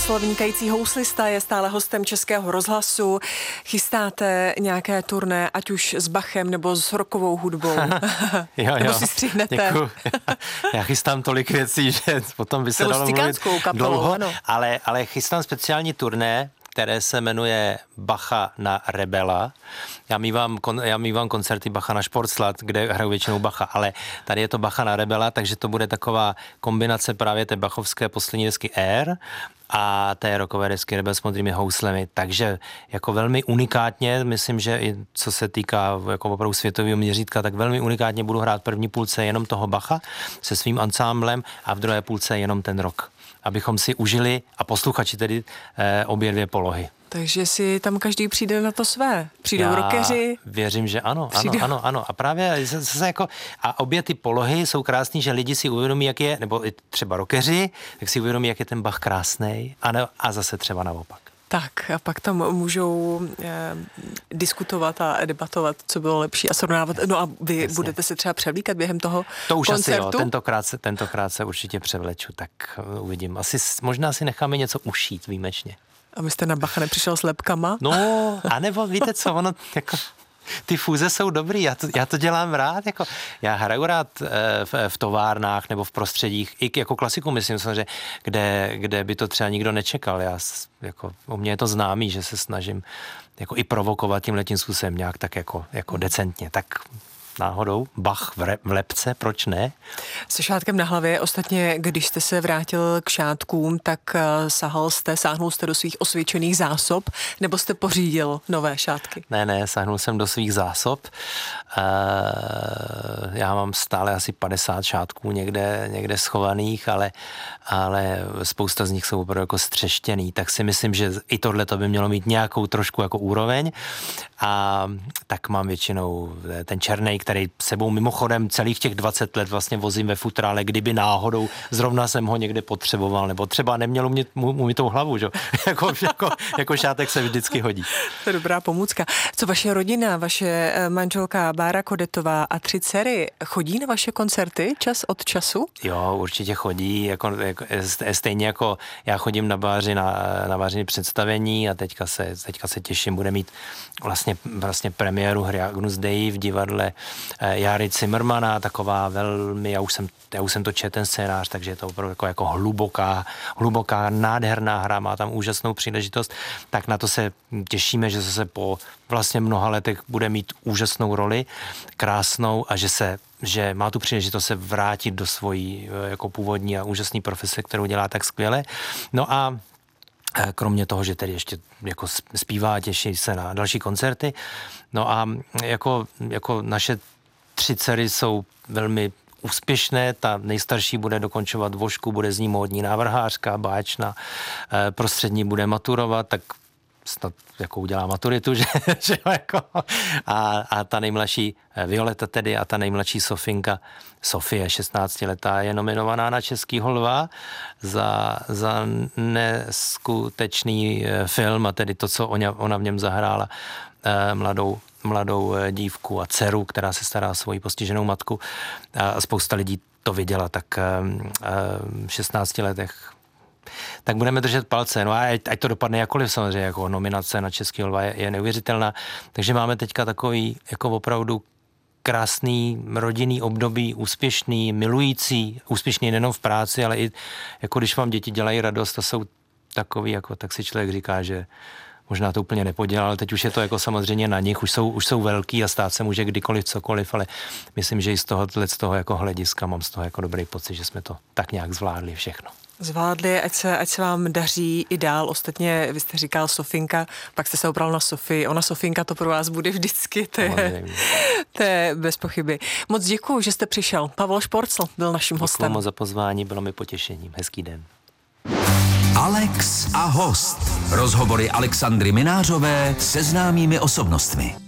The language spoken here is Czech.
Šporcl, vynikající houslista, je stále hostem Českého rozhlasu. Chystáte nějaké turné, ať už s Bachem nebo s rockovou hudbou? Nebo si stříhnete? Já chystám tolik věcí, že potom by se dalo mluvit dlouho, ano. ale chystám speciální turné, které se jmenuje Bacha na Rebela. Já mívám koncerty Bacha na Šporcla, kde hraju většinou Bacha, ale tady je to Bacha na Rebela, takže to bude taková kombinace právě té bachovské poslední desky Air a té rockové desky Rebel s modrými houslemi. Takže jako velmi unikátně, myslím, že i co se týká jako opravdu světového měřítka, tak velmi unikátně budu hrát první půlce jenom toho Bacha se svým ansámblem a v druhé půlce jenom ten rock, abychom si užili a posluchači tedy obě polohy. Takže si tam každý přijde na to své. Přijdou rockeři. Věřím, že ano. A právě zase jako, a obě ty polohy jsou krásný, že lidi si uvědomí, jak je, nebo i třeba rockeři, tak si uvědomí, jak je ten Bach krásnej, a zase třeba naopak. Tak a pak tam můžou diskutovat a debatovat, co bylo lepší a srovnávat. No a vy Jasně. budete se třeba převlíkat během toho to už koncertu? Asi jo, tentokrát se určitě převleču, tak uvidím. Možná si necháme něco ušít výjimečně. A vy jste na Bacha nepřišel s lepkama? No, anebo víte co, ono jako... Ty fúze jsou dobrý, já to dělám rád, jako já hraju rád v továrnách nebo v prostředích, i jako klasiku myslím samozřejmě, kde by to třeba nikdo nečekal. Jako, u mě je to známý, že se snažím jako i provokovat tímhletím způsobem nějak tak jako decentně, tak náhodou Bach v lepce, proč ne? Se šátkem na hlavě, ostatně, když jste se vrátil k šátkům, tak sáhnul jste do svých osvědčených zásob, nebo jste pořídil nové šátky? Ne, sáhnul jsem do svých zásob. Já mám stále asi 50 šátků někde schovaných, ale spousta z nich jsou opravdu jako střeštěný, tak si myslím, že i tohle to by mělo mít nějakou trošku jako úroveň, a tak mám většinou ten černej, který sebou mimochodem celých těch 20 let vlastně vozím ve futrále, kdyby náhodou zrovna jsem ho někde potřeboval, nebo třeba neměl umytou hlavu, že? jako šátek se vždycky hodí. To je dobrá pomůcka. Co vaše rodina, vaše manželka Bára Kodetová a 3 dcery chodí na vaše koncerty čas od času? Jo, určitě chodí, stejně jako já chodím na Bářiny představení a teďka se těším, bude mít vlastně premiéru hry Agnus Dei v divadle Járy Cimrmana, taková velmi, já už jsem to četl ten scénář, takže je to opravdu jako hluboká, nádherná hra, má tam úžasnou příležitost, tak na to se těšíme, že zase po vlastně mnoha letech bude mít úžasnou roli, krásnou, a že má tu příležitost se vrátit do svojí jako původní a úžasné profese, kterou dělá tak skvěle. No a kromě toho, že tedy ještě jako zpívá a těší se na další koncerty. No a jako naše 3 dcery jsou velmi úspěšné, ta nejstarší bude dokončovat vošku, bude z ní módní návrhářka, báječná, prostřední bude maturovat, tak snad jako udělá maturitu, že jako, a ta nejmladší Violeta tedy a ta nejmladší Sofinka, Sofie, 16letá, je nominovaná na Českýho lva za neskutečný film, a tedy to, co ona v něm zahrála, mladou dívku a dceru, která se stará o svoji postiženou matku, a spousta lidí to viděla, tak v 16 letech. Tak budeme držet palce, no a ať to dopadne jakkoliv, samozřejmě, jako nominace na Českýho lva je neuvěřitelná, takže máme teďka takový jako opravdu krásný rodinný období, úspěšný, milující, úspěšný nejenom v práci, ale i jako když vám děti dělají radost a jsou takový, jako tak si člověk říká, že možná to úplně nepodělal, ale teď už je to jako samozřejmě na nich, už jsou velký a stát se může kdykoliv cokoliv, ale myslím, že i z toho jako hlediska mám z toho jako dobrý pocit, že jsme to tak nějak zvládli všechno. Zvládli, ať se vám daří i dál. Ostatně, vy jste říkal Sofinka, pak jste se opral na Sofii. Ona Sofinka to pro vás bude vždycky, to je bez pochyby. Moc děkuju, že jste přišel. Pavel Šporcl byl naším hostem. Děkuju moc za pozvání, bylo mi potěšením. Hezký den. Alex a host. Rozhovory Alexandry Minářové se známými osobnostmi.